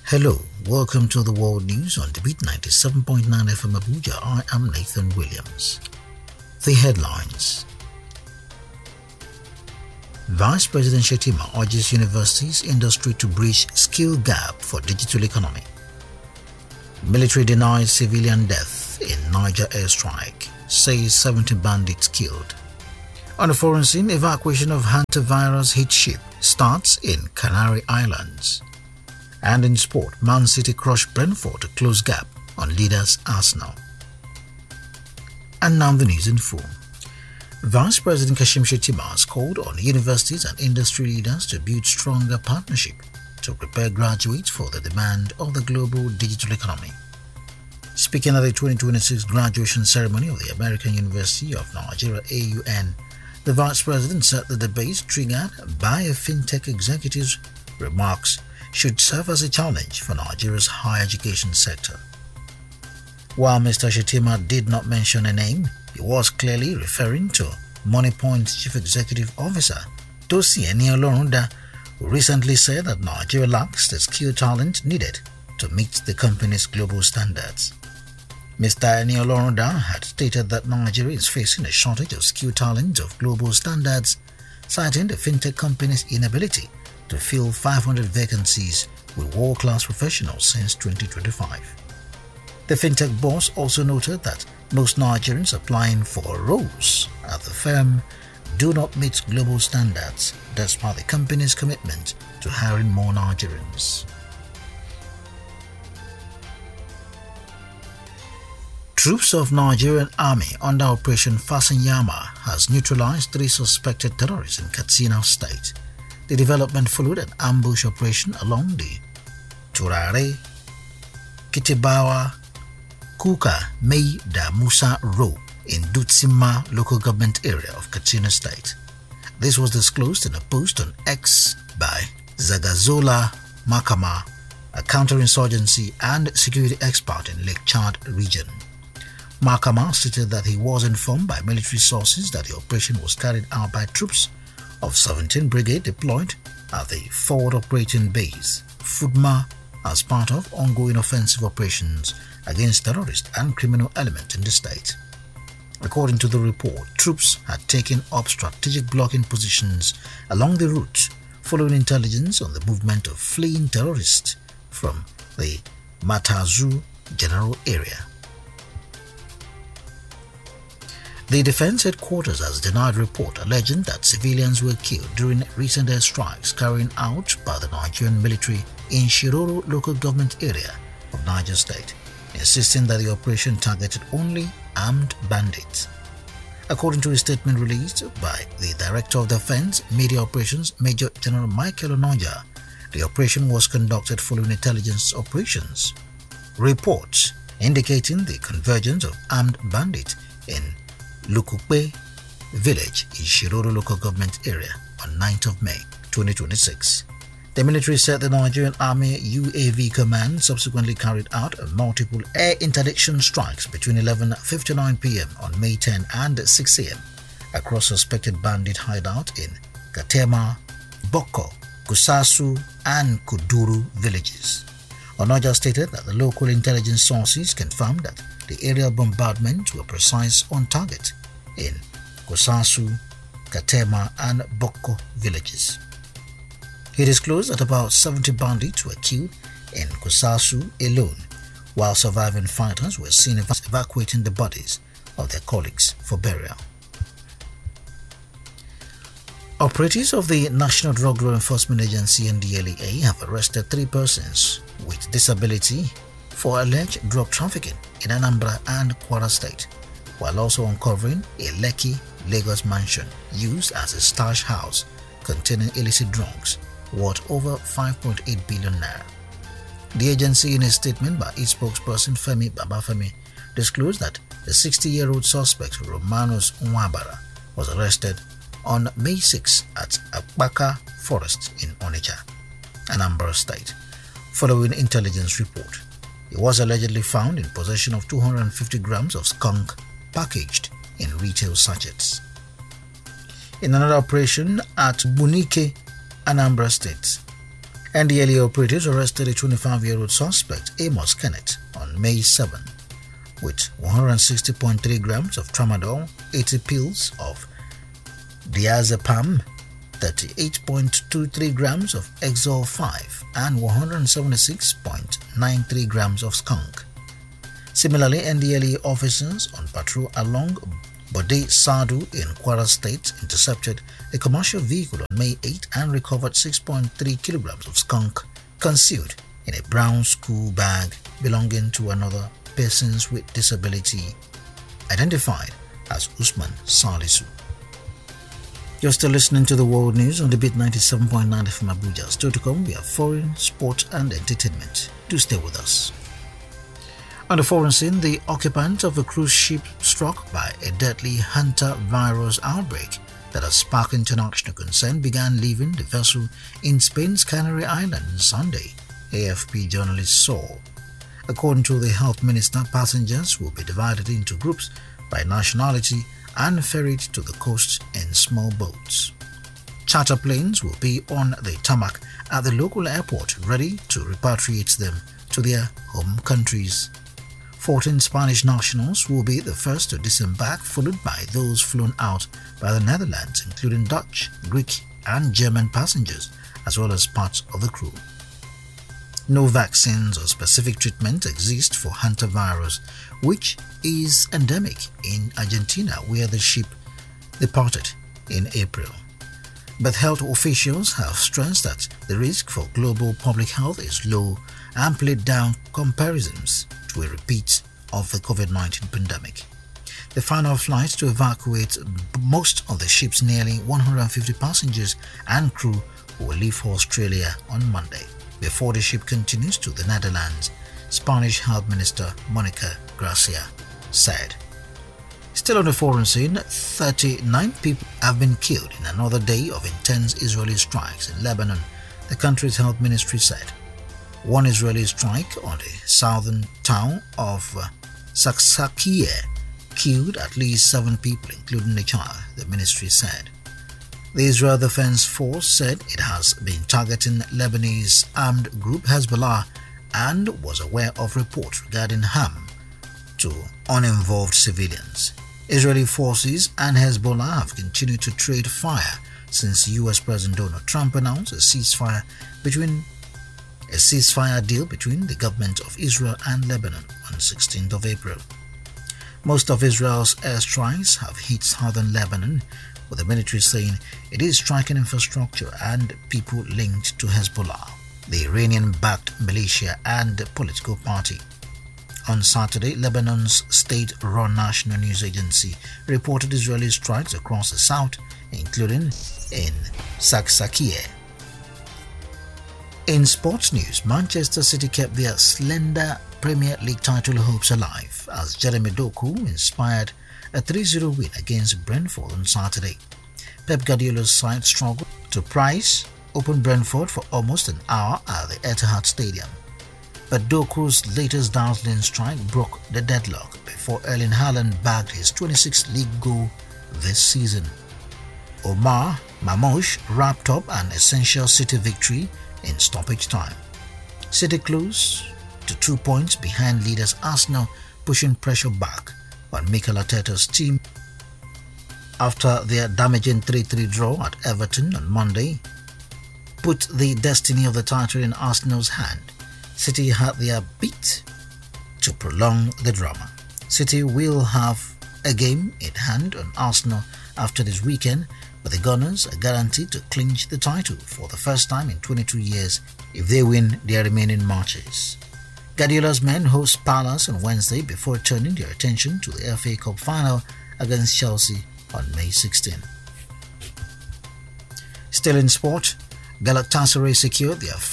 Hello, welcome to the World News on the Beat 97.9 FM Abuja. I am Nathan Williams. The headlines. Vice President Shettima urges universities industry to bridge skill gap for digital economy. Military denies civilian death in Niger airstrike, says 70 bandits killed. On a foreign scene, evacuation of hantavirus hit ship starts in Canary Islands. And in sport, Man City crushed Brentford to close gap on leaders Arsenal. And now the news in full. Vice President Kashim Shettima has called on universities and industry leaders to build stronger partnership to prepare graduates for the demand of the global digital economy. Speaking at the 2026 graduation ceremony of the American University of Nigeria AUN, the Vice President said the debate triggered by a fintech executive's remarks should serve as a challenge for Nigeria's higher education sector. While Mr. Shettima did not mention a name, he was clearly referring to Moneypoint's Chief Executive Officer, Tosi Eniolorunda, who recently said that Nigeria lacks the skill talent needed to meet the company's global standards. Mr. Eniolorunda had stated that Nigeria is facing a shortage of skill talent of global standards, citing the fintech company's inability to fill 500 vacancies with world-class professionals since 2025. The fintech boss also noted that most Nigerians applying for roles at the firm do not meet global standards despite the company's commitment to hiring more Nigerians. Troops of Nigerian Army under Operation Fasanyama has neutralized 3 suspected terrorists in Katsina State. The development followed an ambush operation along the Turare, Kitibawa, Kuka, Mei da Musa Road in Dutsima local government area of Katsina State. This was disclosed in a post on X by Zagazola Makama, a counterinsurgency and security expert in Lake Chad region. Makama stated that he was informed by military sources that the operation was carried out by troops of 17th Brigade deployed at the Forward Operating Base, FUDMA, as part of ongoing offensive operations against terrorist and criminal elements in the state. According to the report, troops had taken up strategic blocking positions along the route following intelligence on the movement of fleeing terrorists from the Matazu general area. The Defense Headquarters has denied report alleging that civilians were killed during recent airstrikes carried out by the Nigerian military in Shiroro local government area of Niger State, insisting that the operation targeted only armed bandits. According to a statement released by the Director of Defense Media Operations, Major General Michael Onoja, the operation was conducted following intelligence operations. Reports indicating the convergence of armed bandits in Lukupe village in Shiroro local government area on 9th of May 2026. The military said the Nigerian Army UAV Command subsequently carried out multiple air interdiction strikes between 11:59 p.m. on May 10 and 6 a.m. across suspected bandit hideout in Katema, Boko, Kusasu and Kuduru villages. Onoja stated that the local intelligence sources confirmed that the aerial bombardments were precise on target in Kusasu, Katema and Boko villages. He disclosed that about 70 bandits were killed in Kusasu alone, while surviving fighters were seen evacuating the bodies of their colleagues for burial. Operatives of the National Drug Law Enforcement Agency NDLEA have arrested 3 persons with disability for alleged drug trafficking in Anambra and Kwara State, while also uncovering a Lekki, Lagos mansion used as a stash house containing illicit drugs worth over 5.8 billion naira. The agency, in a statement by its spokesperson Femi Babafemi, disclosed that the 60-year-old suspect Romanus Nwabara was arrested on May 6 at Akbaka Forest in Onitsha, Anambra State, following intelligence report. He was allegedly found in possession of 250 grams of skunk packaged in retail sachets. In another operation at Bunike, Anambra State, NDLEA operatives arrested a 25-year-old suspect, Amos Kenneth, on May 7 with 160.3 grams of tramadol, 80 pills of diazepam, 38.23 grams of Exol 5, and 176.93 grams of skunk. Similarly, NDLEA officers on patrol along Bode Sadu in Kwara State intercepted a commercial vehicle on May 8 and recovered 6.3 kilograms of skunk concealed in a brown school bag belonging to another persons with disability, identified as Usman Salisu. You're still listening to the World News on the Beat 97.9 FM Abuja. Still to come, we have foreign, sport and entertainment. Do stay with us. On the foreign scene, the occupant of a cruise ship struck by a deadly hantavirus outbreak that has sparked international concern began leaving the vessel in Spain's Canary Islands Sunday, AFP journalists saw. According to the health minister, passengers will be divided into groups by nationality and ferried to the coast in small boats. Charter planes will be on the tarmac at the local airport ready to repatriate them to their home countries. 14 Spanish nationals will be the first to disembark, followed by those flown out by the Netherlands, including Dutch, Greek and German passengers, as well as parts of the crew. No vaccines or specific treatment exist for hantavirus, which is endemic in Argentina, where the ship departed in April. But health officials have stressed that the risk for global public health is low and played down comparisons to a repeat of the COVID-19 pandemic. The final flight to evacuate most of the ship's nearly 150 passengers and crew will leave for Australia on Monday, before the ship continues to the Netherlands, Spanish Health Minister Monica Gracia said. Still on the foreign scene, 39 people have been killed in another day of intense Israeli strikes in Lebanon, the country's health ministry said. One Israeli strike on the southern town of Saksakieh killed at least 7 people, including a child, the ministry said. The Israel Defense Force said it has been targeting Lebanese armed group Hezbollah and was aware of reports regarding harm to uninvolved civilians. Israeli forces and Hezbollah have continued to trade fire since US President Donald Trump announced a ceasefire deal between the government of Israel and Lebanon on 16th of April. Most of Israel's airstrikes have hit southern Lebanon, with the military saying it is striking infrastructure and people linked to Hezbollah, the Iranian-backed militia and political party. On Saturday, Lebanon's state-run national news agency reported Israeli strikes across the south, including in Saksakieh. In sports news, Manchester City kept their slender Premier League title hopes alive as Jeremy Doku inspired a 3-0 win against Brentford on Saturday. Pep Guardiola's side struggled to price open Brentford for almost an hour at the Etihad Stadium, but Doku's latest dazzling strike broke the deadlock before Erling Haaland bagged his 26th league goal this season. Omar Mamouche wrapped up an essential City victory in stoppage time. City close to 2 points behind leaders Arsenal, pushing pressure back on Mikel Arteta's team after their damaging 3-3 draw at Everton on Monday put the destiny of the title in Arsenal's hand. City had their beat to prolong the drama. City will have a game in hand on Arsenal after this weekend, but the Gunners are guaranteed to clinch the title for the first time in 22 years if they win their remaining matches. Guardiola's men host Palace on Wednesday before turning their attention to the FA Cup final against Chelsea on May 16. Still in sport, Galatasaray secured their